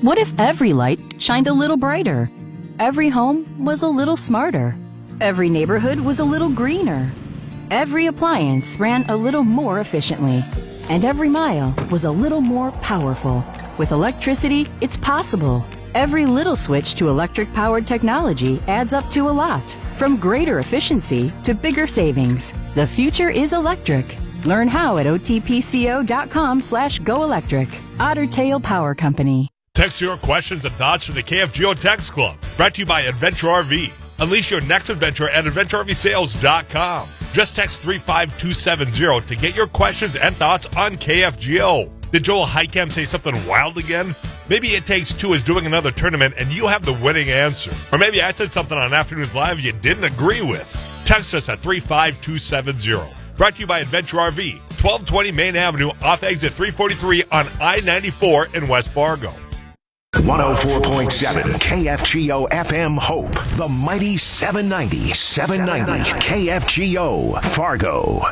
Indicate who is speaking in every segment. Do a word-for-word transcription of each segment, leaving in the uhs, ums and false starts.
Speaker 1: What if every light shined a little brighter? Every home was a little smarter. Every neighborhood was a little greener. Every appliance ran a little more efficiently. And every mile was a little more powerful. With electricity, it's possible. Every little switch to electric-powered technology adds up to a lot. From greater efficiency to bigger savings, the future is electric. Learn how at otpco.com slash go electric. Otter Tail Power Company.
Speaker 2: Text your questions and thoughts from the K F G O Text Club. Brought to you by Adventure R V. Unleash your next adventure at adventure r v sales dot com. Just text three five two seven zero to get your questions and thoughts on K F G O. Did Joel Heitkamp say something wild again? Maybe It Takes Two is doing another tournament and you have the winning answer. Or maybe I said something on Afternoons Live you didn't agree with. Text us at three five two seven zero. Brought to you by Adventure R V, twelve twenty Main Avenue off exit three forty-three on I ninety-four in West Fargo.
Speaker 3: one oh four point seven K F G O F M Hope, the mighty seven ninety, seven ninety K F G O Fargo.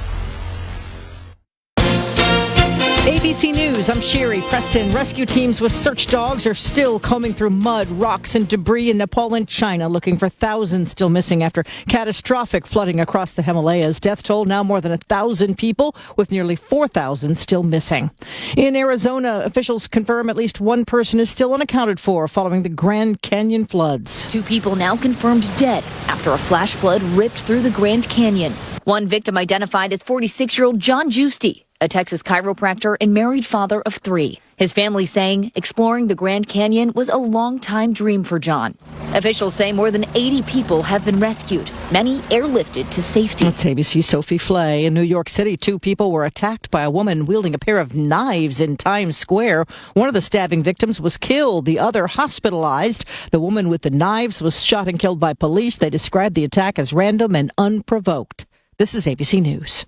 Speaker 4: A B C News, I'm Sherry Preston. Rescue teams with search dogs are still combing through mud, rocks, and debris in Nepal and China, looking for thousands still missing after catastrophic flooding across the Himalayas. Death toll now more than one thousand people, with nearly four thousand still missing. In Arizona, officials confirm at least one person is still unaccounted for following the Grand Canyon floods.
Speaker 5: Two people now confirmed dead after a flash flood ripped through the Grand Canyon. One victim identified as forty-six-year-old John Giusti, a Texas chiropractor and married father of three. His family saying exploring the Grand Canyon was a long-time dream for John. Officials say more than eighty people have been rescued, many airlifted to safety.
Speaker 4: That's A B C's Sophie Flay. In New York City, two people were attacked by a woman wielding a pair of knives in Times Square. One of the stabbing victims was killed, the other hospitalized. The woman with the knives was shot and killed by police. They described the attack as random and unprovoked. This is A B C News.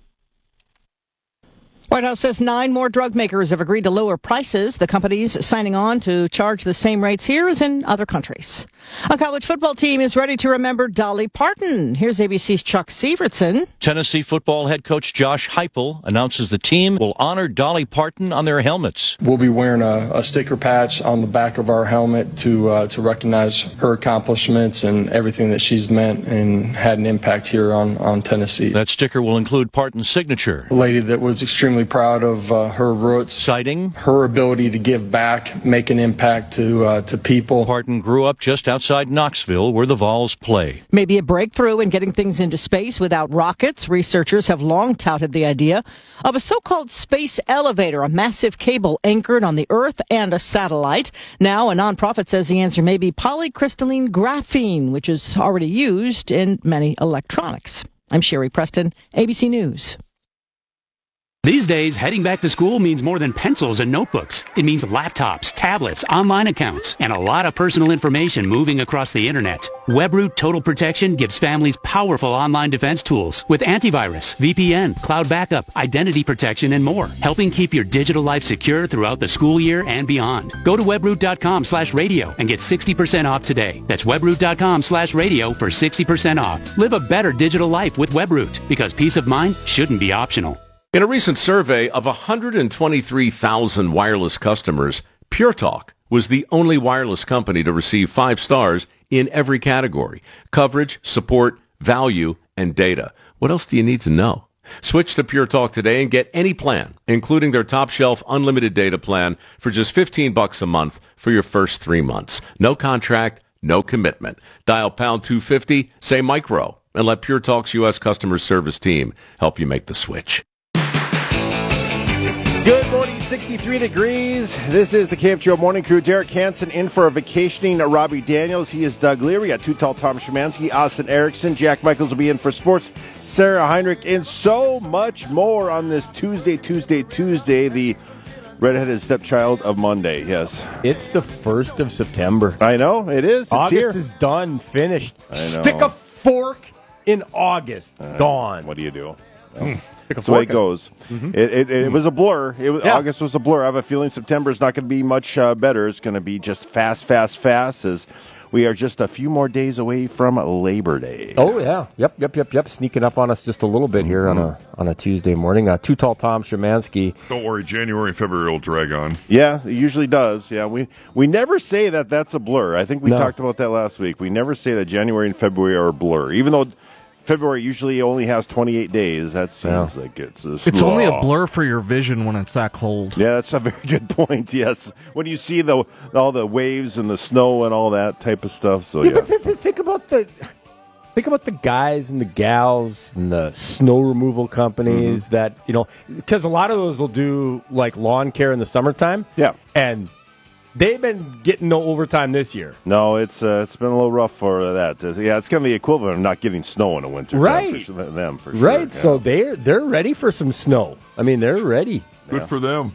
Speaker 4: White House says nine more drug makers have agreed to lower prices. The companies signing on to charge the same rates here as in other countries. A college football team is ready to remember Dolly Parton. Here's A B C's Chuck Severson.
Speaker 6: Tennessee football head coach Josh Heupel announces the team will honor Dolly Parton on their helmets.
Speaker 7: We'll be wearing a, a sticker patch on the back of our helmet to uh, to recognize her accomplishments and everything that she's meant and had an impact here on, on Tennessee.
Speaker 6: That sticker will include Parton's signature.
Speaker 7: A lady that was extremely proud of uh, her roots,
Speaker 6: citing
Speaker 7: her ability to give back, make an impact to uh, to people.
Speaker 6: Parton grew up just outside Knoxville, where the Vols play.
Speaker 4: Maybe a breakthrough in getting things into space without rockets. Researchers have long touted the idea of a so-called space elevator, a massive cable anchored on the Earth and a satellite. Now, a nonprofit says the answer may be polycrystalline graphene, which is already used in many electronics. I'm Sherry Preston, A B C News.
Speaker 8: These days, heading back to school means more than pencils and notebooks. It means laptops, tablets, online accounts, and a lot of personal information moving across the internet. WebRoot Total Protection gives families powerful online defense tools with antivirus, V P N, cloud backup, identity protection, and more, helping keep your digital life secure throughout the school year and beyond. Go to webroot.com slash radio and get sixty percent off today. That's webroot.com slash radio for sixty percent off. Live a better digital life with WebRoot, because peace of mind shouldn't be optional.
Speaker 9: In a recent survey of one hundred twenty-three thousand wireless customers, Pure Talk was the only wireless company to receive five stars in every category: coverage, support, value, and data. What else do you need to know? Switch to Pure Talk today and get any plan, including their top shelf unlimited data plan, for just fifteen bucks a month for your first three months. No contract, no commitment. Dial pound two fifty, say micro, and let Pure Talk's U S customer service team help you make the switch.
Speaker 10: Good morning, sixty-three degrees. This is the K F G O Morning Crew. Derek Hansen in for a vacationing Robbie Daniels. He is Doug Leary. At Too Tall Tom Szymanski, Austin Erickson. Jack Michaels will be in for sports. Sarah Heinrich, and so much more on this Tuesday, Tuesday, Tuesday, the redheaded stepchild of Monday. Yes.
Speaker 11: It's the first of September.
Speaker 10: I know, it is. It's
Speaker 11: August
Speaker 10: here.
Speaker 11: is done, finished.
Speaker 10: I know.
Speaker 11: Stick a fork in August.
Speaker 10: Uh,
Speaker 11: Gone.
Speaker 10: What do you do? Well,
Speaker 11: mm.
Speaker 10: That's the way it goes. Mm-hmm. It, it, it mm. was a blur. It was,
Speaker 11: yeah.
Speaker 10: August was a blur. I have a feeling September is not going to be much uh, better. It's going to be just fast, fast, fast as we are just a few more days away from Labor Day.
Speaker 11: Oh, yeah. Yep, yep, yep, yep. Sneaking up on us just a little bit here mm-hmm. on a on a Tuesday morning. Uh, Too Tall Tom Szymanski.
Speaker 12: Don't worry, January and February will drag on.
Speaker 10: Yeah, it usually does. Yeah, we we never say that that's a blur. I think we
Speaker 11: no.
Speaker 10: talked about that last week. We never say that January and February are a blur, even though February usually only has twenty-eight days. That seems yeah. like it's a
Speaker 13: It's only a blur for your vision when it's that cold.
Speaker 10: Yeah, that's a very good point, yes. When you see the all the waves and the snow and all that type of stuff. So
Speaker 11: yeah,
Speaker 10: yeah.
Speaker 11: But th- th- think about the think about the guys and the gals and the snow removal companies mm-hmm. that, you know, because a lot of those will do like lawn care in the summertime.
Speaker 10: Yeah.
Speaker 11: And they've been getting no overtime this year.
Speaker 10: No, it's uh, it's been a little rough for that. Uh, yeah, it's kind of the equivalent of not getting snow in the winter.
Speaker 11: Right.
Speaker 10: For them, for sure.
Speaker 11: Right.
Speaker 10: Yeah.
Speaker 11: So they're they're ready for some snow. I mean, they're ready.
Speaker 12: Good
Speaker 10: yeah.
Speaker 12: for them.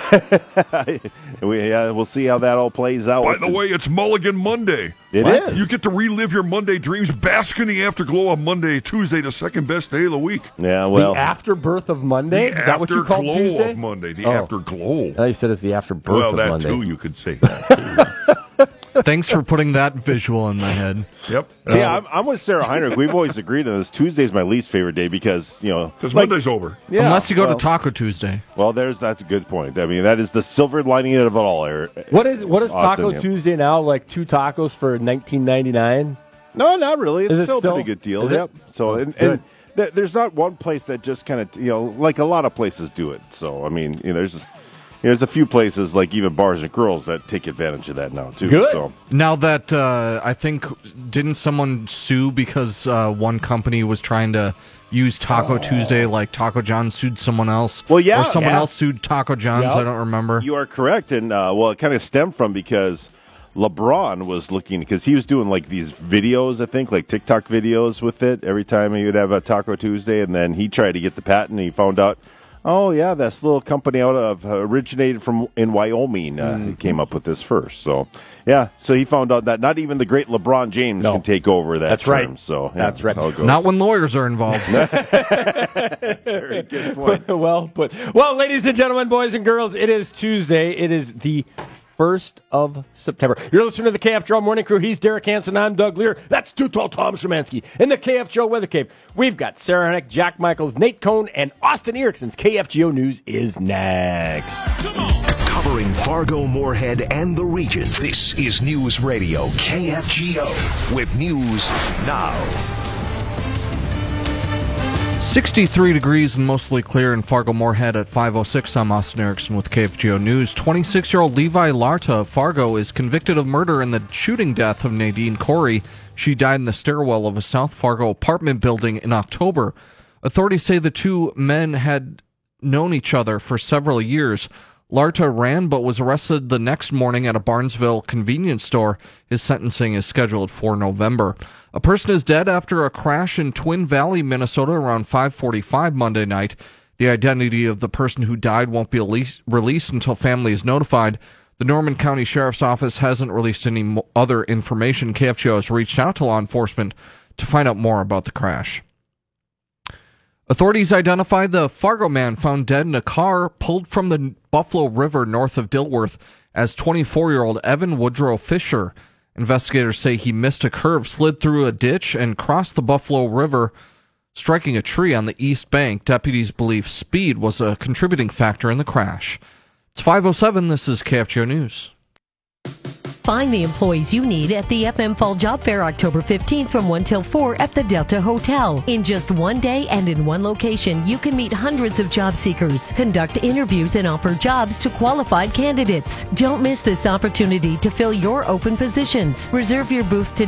Speaker 10: Yeah. we, yeah, we'll see how that all plays out.
Speaker 12: By the way, it's Mulligan Monday.
Speaker 10: It
Speaker 12: what?
Speaker 10: is.
Speaker 12: You get to relive your Monday dreams. Bask in the afterglow on Monday, Tuesday, the second best day of the week.
Speaker 10: Yeah, well.
Speaker 11: The afterbirth of Monday?
Speaker 12: The
Speaker 11: is that what you call
Speaker 12: Tuesday?
Speaker 11: Tuesday?
Speaker 12: Of Monday. The
Speaker 11: oh.
Speaker 12: afterglow.
Speaker 11: I thought you said it's the afterbirth
Speaker 12: well,
Speaker 11: of
Speaker 12: that
Speaker 11: Monday.
Speaker 12: Well, that too, you could say that.
Speaker 13: Thanks for putting that visual in my head.
Speaker 12: Yep.
Speaker 10: See, uh, I'm, I'm with Sarah Heinrich. We've always agreed on this. Tuesday's my least favorite day because, you know.
Speaker 12: Because
Speaker 10: like,
Speaker 12: Monday's over.
Speaker 13: Yeah, Unless you go
Speaker 10: well,
Speaker 13: to Taco Tuesday.
Speaker 10: Well, there's that's a good point. I mean, that is the silver lining of it all.
Speaker 11: What is what is
Speaker 10: Austin,
Speaker 11: Taco
Speaker 10: yeah.
Speaker 11: Tuesday now? Like two tacos for nineteen ninety-nine?
Speaker 10: No, not really. It's
Speaker 11: is
Speaker 10: still,
Speaker 11: it still
Speaker 10: a pretty good deal.
Speaker 11: Is
Speaker 10: Yep.
Speaker 11: It?
Speaker 10: So, and, and th- there's not one place that just kind of, you know, like a lot of places do it. So, I mean, you know, there's there's a few places, like even bars and girls, that take advantage of that now, too.
Speaker 11: Good.
Speaker 10: So.
Speaker 13: Now that, uh, I think, didn't someone sue because uh, one company was trying to use Taco oh. Tuesday, like Taco John sued someone else?
Speaker 10: Well, yeah.
Speaker 13: Or someone
Speaker 10: yeah.
Speaker 13: else sued Taco John's, yep. I don't remember.
Speaker 10: You are correct. And, uh, well, it kind of stemmed from because LeBron was looking, because he was doing like these videos, I think, like TikTok videos with it every time he would have a Taco Tuesday, and then he tried to get the patent, and he found out, oh yeah, this little company out of uh, originated from in Wyoming uh, mm-hmm. came up with this first. So yeah, so he found out that not even the great LeBron James
Speaker 11: no.
Speaker 10: can take over that.
Speaker 11: That's
Speaker 10: term.
Speaker 11: right.
Speaker 10: So yeah,
Speaker 11: that's right.
Speaker 10: That's
Speaker 13: not when lawyers are involved.
Speaker 10: Very good point.
Speaker 11: well put. Well, ladies and gentlemen, boys and girls, it is Tuesday. It is the first of September. You're listening to the K F Joe Morning Crew. He's Derek Hansen. I'm Doug Lear. That's Too Tall Tom Szymanski. In the K F Joe Weather Cave, we've got Sarah Hennick, Jack Michaels, Nate Cohn, and Austin Erickson's K F G O News is next.
Speaker 3: Covering Fargo, Moorhead, and the region, this is News Radio K F G O with news now.
Speaker 13: sixty-three degrees and mostly clear in Fargo Moorhead at five oh six. I'm Austin Erickson with K F G O News. twenty-six-year-old Levi Larta of Fargo is convicted of murder in the shooting death of Nadine Corey. She died in the stairwell of a South Fargo apartment building in October. Authorities say the two men had known each other for several years. Larta ran but was arrested the next morning at a Barnesville convenience store. His sentencing is scheduled for November. A person is dead after a crash in Twin Valley, Minnesota around five forty-five Monday night. The identity of the person who died won't be released until family is notified. The Norman County Sheriff's Office hasn't released any other information. K F G O has reached out to law enforcement to find out more about the crash. Authorities identified the Fargo man found dead in a car pulled from the Buffalo River north of Dilworth as twenty-four-year-old Evan Woodrow Fisher. Investigators say he missed a curve, slid through a ditch, and crossed the Buffalo River, striking a tree on the east bank. Deputies believe speed was a contributing factor in the crash. It's five oh seven. This is K F G O News.
Speaker 14: Find the employees you need at the F M Fall Job Fair October fifteenth from one till four at the Delta Hotel. In just one day and in one location, you can meet hundreds of job seekers, conduct interviews, and offer jobs to qualified candidates. Don't miss this opportunity to fill your open positions. Reserve your booth today.